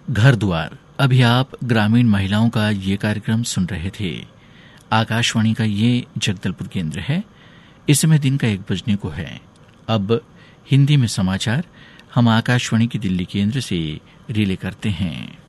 घर द्वार। अभी आप ग्रामीण महिलाओं का ये कार्यक्रम सुन रहे थे। आकाशवाणी का ये जगदलपुर केंद्र है। इस समय दिन का 1 बजने को है। अब हिंदी में समाचार हम आकाशवाणी की दिल्ली केंद्र से रिले करते हैं।